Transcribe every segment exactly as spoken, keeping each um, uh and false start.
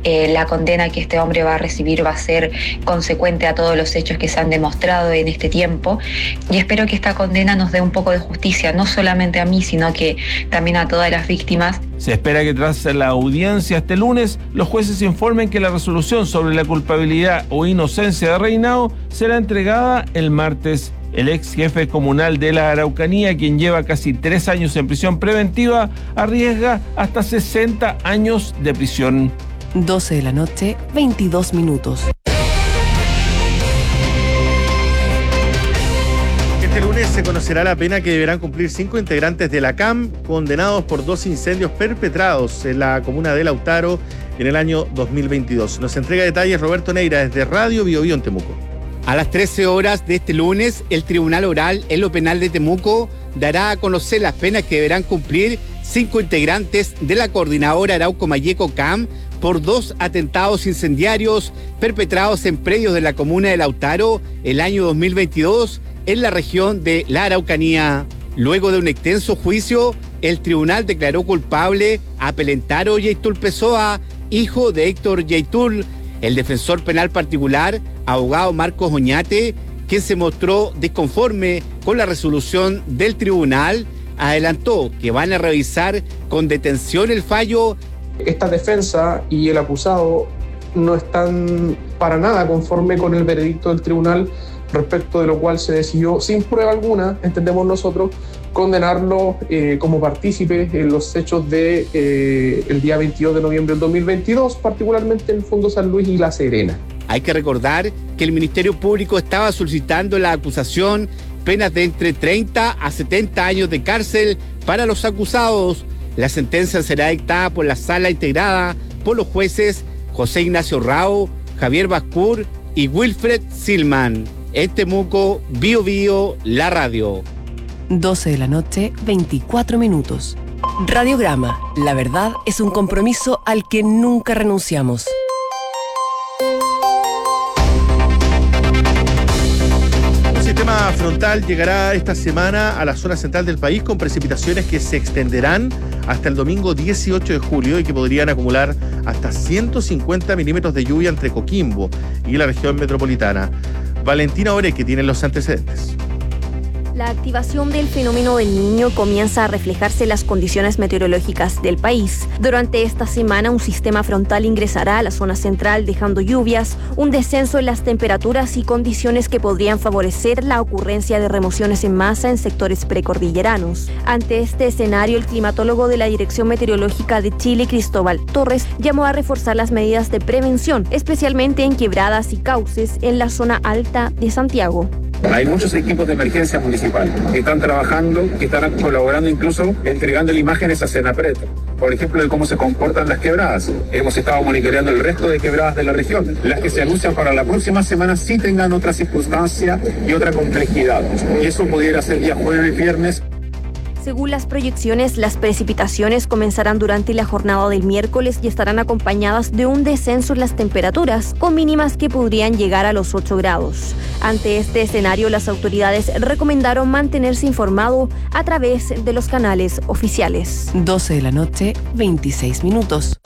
eh, la condena que este hombre va a recibir va a ser consecuente a todos los hechos que se han demostrado en este tiempo, y espero que esta condena nos dé un poco de justicia, no solamente a mí, sino que también a todas las víctimas. Se espera que tras la audiencia este lunes, los jueces informen que la resolución sobre la culpabilidad o inocencia de Reinao será entregada el martes. El ex jefe comunal de la Araucanía, quien lleva casi tres años en prisión preventiva, arriesga hasta sesenta años de prisión. doce de la noche, veintidós minutos. Este lunes se conocerá la pena que deberán cumplir cinco integrantes de la C A M condenados por dos incendios perpetrados en la comuna de Lautaro en el año dos mil veintidós. Nos entrega detalles Roberto Neira desde Radio Bio Bio en Temuco. A las trece horas de este lunes, el Tribunal Oral en lo Penal de Temuco dará a conocer las penas que deberán cumplir cinco integrantes de la Coordinadora Arauco Mayeco C A M por dos atentados incendiarios perpetrados en predios de la comuna de Lautaro el año dos mil veintidós en la región de la Araucanía. Luego de un extenso juicio, el tribunal declaró culpable a Pelentaro Yaitul Pessoa, hijo de Héctor Yaitul. El defensor penal particular, abogado Marcos Oñate, quien se mostró desconforme con la resolución del tribunal, adelantó que van a revisar con detención el fallo. Esta defensa y el acusado no están para nada conforme con el veredicto del tribunal, respecto de lo cual se decidió sin prueba alguna, entendemos nosotros, condenarlo eh, como partícipe en los hechos de eh, el día veintidós de noviembre del dos mil veintidós, particularmente en el Fondo San Luis y La Serena. Hay que recordar que el Ministerio Público estaba solicitando en la acusación penas de entre treinta a setenta años de cárcel para los acusados. La sentencia será dictada por la sala integrada por los jueces José Ignacio Rao, Javier Bascur y Wilfred Silman. En Temuco, Bio Bio, la radio. doce de la noche, veinticuatro minutos. Radiograma. La verdad es un compromiso al que nunca renunciamos. Un sistema frontal llegará esta semana a la zona central del país con precipitaciones que se extenderán hasta el domingo dieciocho de julio y que podrían acumular hasta ciento cincuenta milímetros de lluvia entre Coquimbo y la región metropolitana. Valentina Oreque tiene los antecedentes. La activación del fenómeno del Niño comienza a reflejarse en las condiciones meteorológicas del país. Durante esta semana, un sistema frontal ingresará a la zona central, dejando lluvias, un descenso en las temperaturas y condiciones que podrían favorecer la ocurrencia de remociones en masa en sectores precordilleranos. Ante este escenario, el climatólogo de la Dirección Meteorológica de Chile, Cristóbal Torres, llamó a reforzar las medidas de prevención, especialmente en quebradas y cauces en la zona alta de Santiago. Hay muchos equipos de emergencia municipal que están trabajando, que están colaborando, incluso entregando imágenes a Senapreto, por ejemplo, de cómo se comportan las quebradas. Hemos estado monitoreando el resto de quebradas de la región. Las que se anuncian para la próxima semana sí tengan otra circunstancia y otra complejidad. Y eso pudiera ser día jueves y viernes. Según las proyecciones, las precipitaciones comenzarán durante la jornada del miércoles y estarán acompañadas de un descenso en las temperaturas, con mínimas que podrían llegar a los ocho grados. Ante este escenario, las autoridades recomendaron mantenerse informado a través de los canales oficiales. doce de la noche, veintiséis minutos.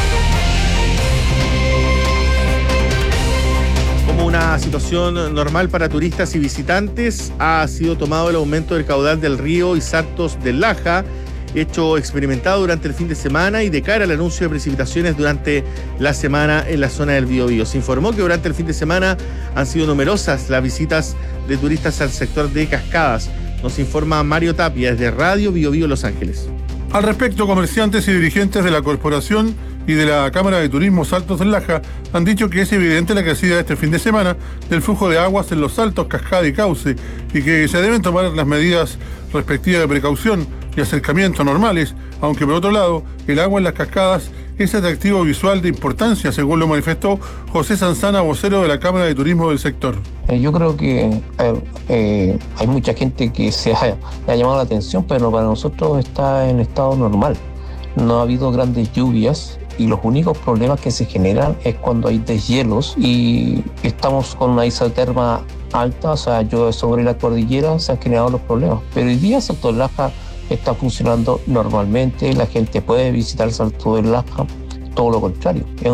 Una situación normal para turistas y visitantes, ha sido tomado el aumento del caudal del río y Saltos del Laja, hecho experimentado durante el fin de semana y de cara al anuncio de precipitaciones durante la semana en la zona del Biobío. Se informó que durante el fin de semana han sido numerosas las visitas de turistas al sector de Cascadas. Nos informa Mario Tapia desde Radio Biobío Los Ángeles. Al respecto, comerciantes y dirigentes de la corporación y de la Cámara de Turismo Saltos del Laja han dicho que es evidente la crecida este fin de semana del flujo de aguas en los saltos, cascada y cauce, y que se deben tomar las medidas respectivas de precaución y acercamiento normales, aunque por otro lado, el agua en las cascadas es atractivo visual de importancia, según lo manifestó José Sanzana, vocero de la Cámara de Turismo del sector. Eh, yo creo que eh, eh, hay mucha gente que se ha, ha llamado la atención, pero para nosotros está en estado normal. No ha habido grandes lluvias y los únicos problemas que se generan es cuando hay deshielos y estamos con una isoterma alta, o sea, llueve sobre la cordillera, se han generado los problemas. Pero hoy día Salto del Laja está funcionando normalmente, la gente puede visitar Salto del Laja, todo lo contrario. Es